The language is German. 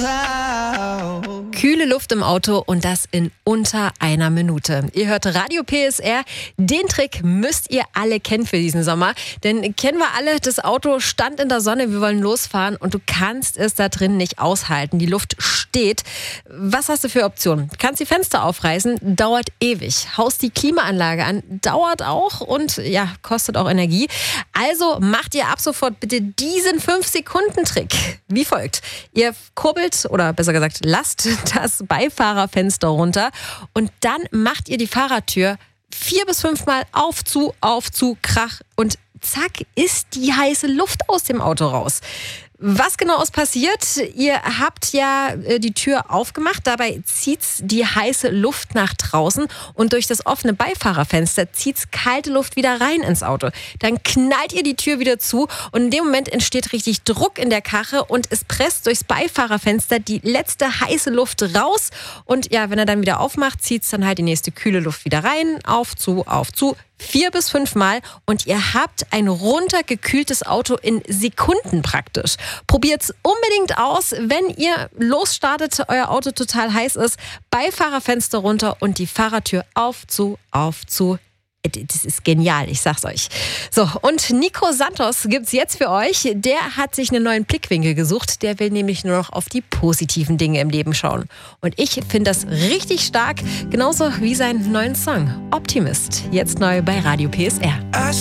Kühle Luft im Auto und das in unter einer Minute. Ihr hört Radio PSR. Den Trick müsst ihr alle kennen für diesen Sommer. Denn kennen wir alle, das Auto stand in der Sonne, wir wollen losfahren und du kannst es da drin nicht aushalten. Die Luft steht. Was hast du für Optionen? Kannst die Fenster aufreißen, dauert ewig. Haust die Klimaanlage an, dauert auch und ja, kostet auch Energie. Also macht ihr ab sofort bitte diesen 5-Sekunden-Trick. Wie folgt. Ihr kurbelt oder besser gesagt lasst das Beifahrerfenster runter und dann macht ihr die Fahrertür 4 bis 5 Mal auf, zu, krach und zack ist die heiße Luft aus dem Auto raus. Was genau ist passiert? Ihr habt ja die Tür aufgemacht, dabei zieht's die heiße Luft nach draußen und durch das offene Beifahrerfenster zieht's kalte Luft wieder rein ins Auto. Dann knallt ihr die Tür wieder zu und in dem Moment entsteht richtig Druck in der Karre und es presst durchs Beifahrerfenster die letzte heiße Luft raus und ja, wenn er dann wieder aufmacht, zieht's dann halt die nächste kühle Luft wieder rein, auf, zu, 4 bis 5 Mal und ihr habt ein runtergekühltes Auto in Sekunden praktisch. Probiert's unbedingt aus, wenn ihr losstartet, euer Auto total heiß ist, Beifahrerfenster runter und die Fahrertür auf, zu. Das ist genial, ich sag's euch. So, und Nico Santos gibt's jetzt für euch. Der hat sich einen neuen Blickwinkel gesucht. Der will nämlich nur noch auf die positiven Dinge im Leben schauen. Und ich finde das richtig stark, genauso wie seinen neuen Song Optimist. Jetzt neu bei Radio PSR.